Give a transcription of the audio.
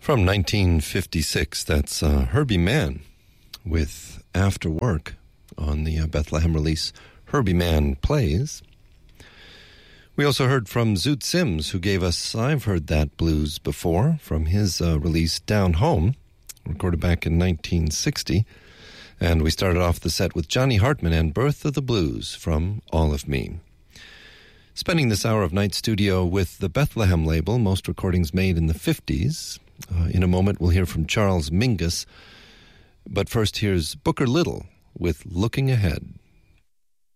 From 1956, that's Herbie Mann with After Work on the Bethlehem release Herbie Mann Plays. We also heard from Zoot Sims, who gave us I've Heard That Blues Before, from his release Down Home, recorded back in 1960. And we started off the set with Johnny Hartman and Birth of the Blues from All of Me. Spending this hour of Night Studio with the Bethlehem label, most recordings made in the 50s. In a moment, we'll hear from Charles Mingus. But first, here's Booker Little with Looking Ahead.